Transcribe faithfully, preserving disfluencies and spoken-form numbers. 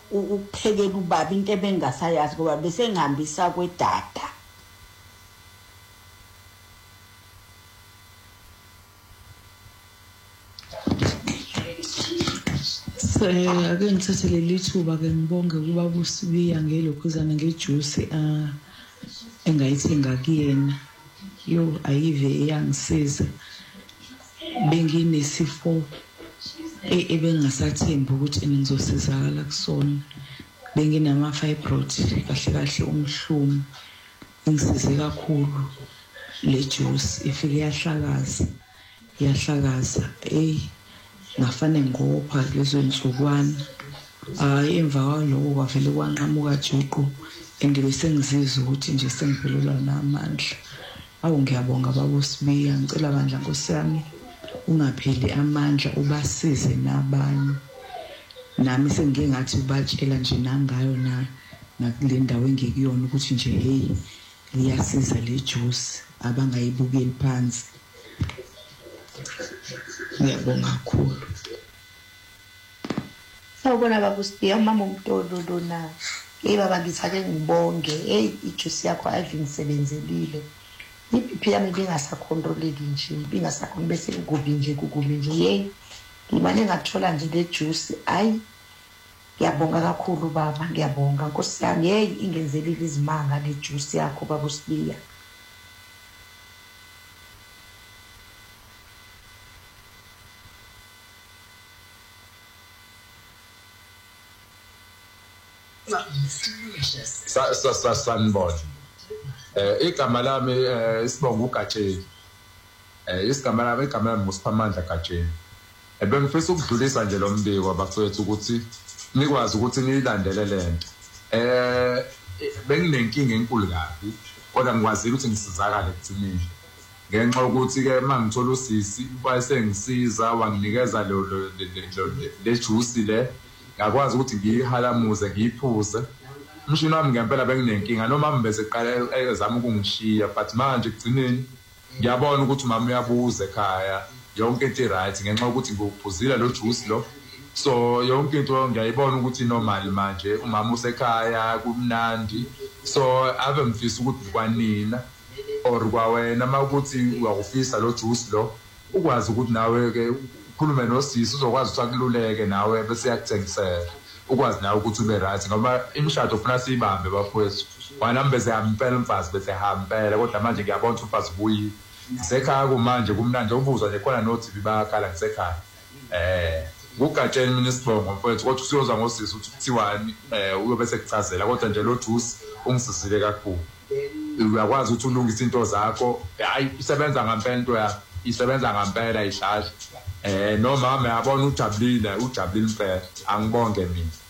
ukuphekela ubaba into ebengasayazi ngoba bese ngihambisa kwedada. Ake ngithathe leli thuba ke ngibonge ubaba uSibiya ngelokhuzana ngejuice ah engayithenga kuyena. Yo ayive iyangisiza. Benginesifo ebengasathembi ukuthi ngizosizakala kusona. Benginama fibroid kahle kahle umhlumo. Ngisize kakhulu le juice ifike yahlakaza yahlakaza eh ngafane ngopha lezo nsukwana. Hayi emva kwaloko kwavele kwanqamuka juqu endibese ngizizwa ukuthi nje sengiphelelwa namandla. Awu ngiyabonga baba uSibiya ngicela bandla Nkosi yami ungapheli amandla ubasize nabanye. Nami sengike ngathi ubatshela nje nangayo na nakule ndawo engekuyona ukuthi nje hey liyasiza le juice abangayibukeli phansi. Ngiyabonga kakhulu. Sawubona baba uSibiya umama uMtolo lona. Hey baba ngithake ngibonge. Hey ijuice yakho ayidingisebenzelile. I-B P yami bengasacontroleki nje bengasakhona bese kugubi nje kugubi nje hey ngimane ngathola nje le juice ayi ngiyabonga kakhulu baba ngiyabonga Nkosi yami hey ingenzelile izimanga le juice yakho baba uSibiya. sa sa sa sanibona eh igama lami isibonga uGatsheni eh isigama lami igama lami nguSiphamandla Gatsheni ebengifisa ukudlulisa nje lo mbiko abafethu ukuthi nikwazi ukuthi nilandele lento eh benginenkinga enkulu kabi kodwa ngikwazile ukuthi ngisizakale ekuthinini ngenxa ukuthi ke mangithola usisi wayesengisiza wanginikeza lo le juice le ngakwazi ukuthi ngiyihalamuze ngiyiphuze. Umshini wami ngempela benginenkinga noma mbese eqala ezama ukungishiya but manje kugcineni ngiyabona ukuthi mama uyabuza ekhaya yonke into right ngenxa ukuthi ngokuphuzile lo juice lo so yonke into ngiyayibona ukuthi normal manje umama usekhaya kumnandi so ave mfisa ukuthi kwanina or kwawena mawukuthi uyakufisa lo juice lo ukwazi ukuthi nawe ke ukhulume nosisi uzokwazi ukuthi akululeke nawe bese yakuthengisela ukwazi nawe ukuthi ube right ngoba imishado ufuna siyibambe bafowethu wanami bese yampela mfazi bese hampela kodwa manje ngiyabona ukuthi umfazi buyi ngisekhaya kumanje kumnandi ubuzwa nje khona no T V bayakhala ngisekhaya eh uGatsheni mina isibongo mfowethu kodwa usiyoza ngosisi ukuthi kuthiwani eh uyobe sekuchazela kodwa nje lo juice ungisizile kakhulu uyakwazi ukuthi ulungise into zakho hayi isebenza ngempela into yakho isebenza ngempela ihlahla eh noma mama yabona ujabulile ujabulile impela angibonge mina.